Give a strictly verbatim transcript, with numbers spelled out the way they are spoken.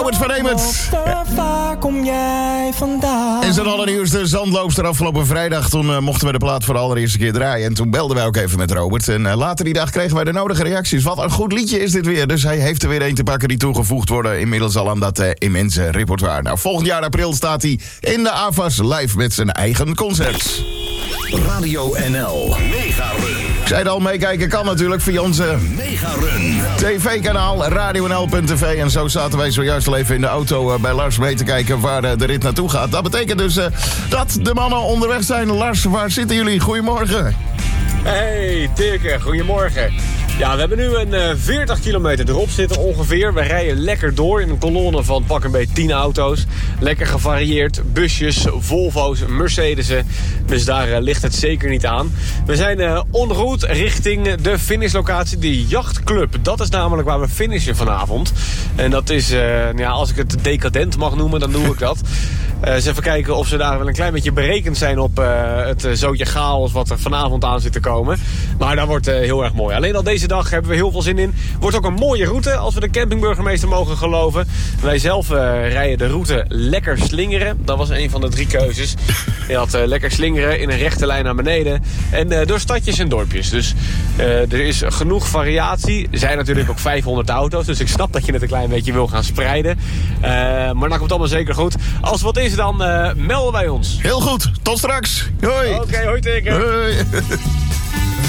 Robert van Emert. Waar kom jij vandaan? En zijn allernieuwste Zandloopster afgelopen vrijdag. Toen uh, mochten we de plaat voor de allereerste keer draaien. En toen belden wij ook even met Robert. En uh, later die dag kregen wij de nodige reacties. Wat een goed liedje is dit weer. Dus hij heeft er weer een te pakken die toegevoegd worden. Inmiddels al aan dat uh, immense repertoire. Nou, volgend jaar april staat hij in de A F A S live met zijn eigen concert. Radio N L Mega Run. Ik zei het al, meekijken kan natuurlijk via onze Mega Run tv-kanaal radio n l punt t v. En zo zaten wij zojuist al even in de auto uh, bij Lars mee te kijken waar uh, de rit naartoe gaat. Dat betekent dus uh, dat de mannen onderweg zijn. Lars, waar zitten jullie? Goedemorgen. Hey, Tirke, goedemorgen. Ja, we hebben nu een uh, veertig kilometer erop zitten ongeveer. We rijden lekker door in een kolonne van pak een beetje tien auto's. Lekker gevarieerd. Busjes, Volvo's, Mercedes'en. Dus daar uh, ligt het zeker niet aan. We zijn uh, en route richting de finishlocatie, de Jachtclub. Dat is namelijk waar we finishen vanavond. En dat is, uh, ja, als ik het decadent mag noemen, dan doe ik dat. Uh, eens even kijken of ze daar wel een klein beetje berekend zijn op uh, het uh, zootje chaos wat er vanavond aan zit te komen. Maar dat wordt uh, heel erg mooi. Alleen al deze dag hebben we heel veel zin in. Wordt ook een mooie route als we de campingburgemeester mogen geloven. Wij zelf uh, rijden de route lekker slingeren. Dat was een van de drie keuzes. Je had uh, lekker slingeren in een rechte lijn naar beneden. En uh, door stadjes en dorpjes. Dus uh, er is genoeg variatie. Er zijn natuurlijk ook vijfhonderd auto's. Dus ik snap dat je het een klein beetje wil gaan spreiden. Uh, maar dat komt allemaal zeker goed. Als wat is, dan uh, melden wij ons. Heel goed. Tot straks. Hoi. Oké, okay, hoi teken. Hoi.